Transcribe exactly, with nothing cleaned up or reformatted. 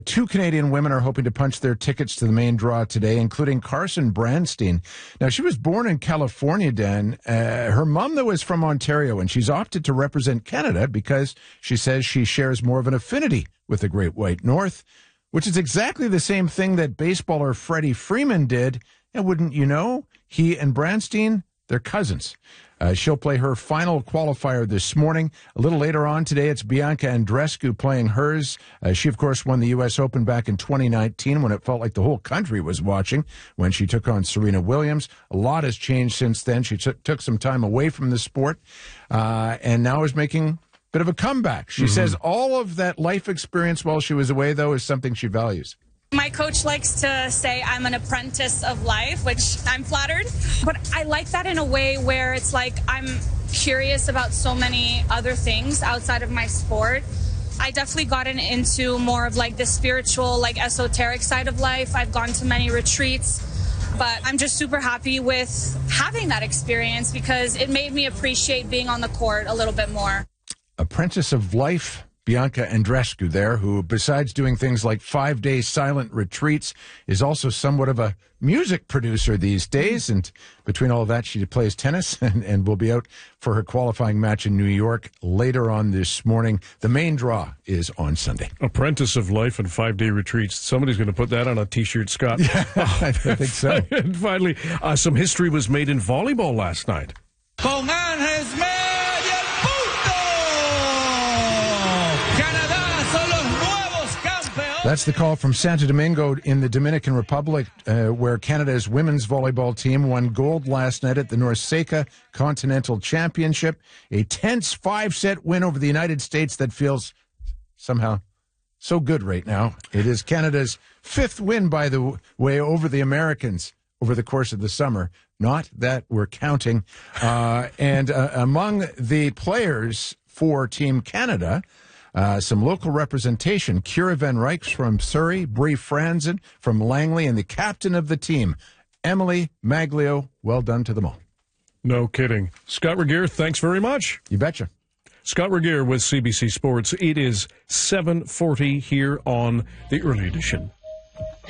Two Canadian women are hoping to punch their tickets to the main draw today, including Carson Branstein. Now, she was born in California, Dan. Uh, her mom, though, is from Ontario, and she's opted to represent Canada because she says she shares more of an affinity with the Great White North, which is exactly the same thing that baseballer Freddie Freeman did. And wouldn't you know, he and Branstein, they're cousins. Uh, she'll play her final qualifier this morning. A little later on today, it's Bianca Andreescu playing hers. Uh, she, of course, won the U S Open back in twenty nineteen when it felt like the whole country was watching when she took on Serena Williams. A lot has changed since then. She t- took some time away from the sport uh, and now is making a bit of a comeback. She mm-hmm. says all of that life experience while she was away, though, is something she values. My coach likes to say I'm an apprentice of life, which I'm flattered. But I like that in a way where it's like I'm curious about so many other things outside of my sport. I definitely gotten into more of like the spiritual, like esoteric side of life. I've gone to many retreats, but I'm just super happy with having that experience because it made me appreciate being on the court a little bit more. Apprentice of life. Bianca Andreescu there, who, besides doing things like five-day silent retreats, is also somewhat of a music producer these days. And between all of that, she plays tennis and, and will be out for her qualifying match in New York later on this morning. The main draw is on Sunday. Apprentice of life and five-day retreats. Somebody's going to put that on a T-shirt, Scott. Yeah, I think so. And finally, uh, some history was made in volleyball last night. Con Ángeles media el punto. Canadá son los nuevos campeones. That's the call from Santo Domingo in the Dominican Republic, uh, where Canada's women's volleyball team won gold last night at the NORCECA Continental Championship. A tense five-set win over the United States that feels somehow so good right now. It is Canada's fifth win, by the way, over the Americans over the course of the summer. Not that we're counting. Uh, and uh, among the players for Team Canada, uh, some local representation. Kira Van Rijks from Surrey, Brie Franzen from Langley, and the captain of the team, Emily Maglio. Well done to them all. No kidding. Scott Regehr, thanks very much. You betcha. Scott Regehr with C B C Sports. It is seven forty here on the Early Edition.